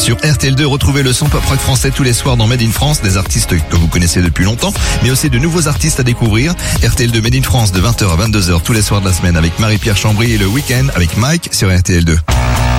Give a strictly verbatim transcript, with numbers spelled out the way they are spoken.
Sur R T L deux, retrouvez le son pop rock français tous les soirs dans Made in France, des artistes que vous connaissez depuis longtemps, mais aussi de nouveaux artistes à découvrir. R T L deux Made in France de vingt heures à vingt-deux heures tous les soirs de la semaine avec Marie-Pierre Chambry et le week-end avec Mike sur R T L deux.